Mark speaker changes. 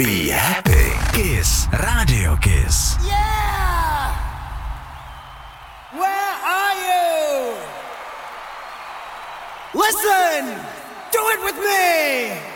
Speaker 1: Be happy. Kiss. Radio Kiss.
Speaker 2: Yeah! Where are you? Listen! Do it with me!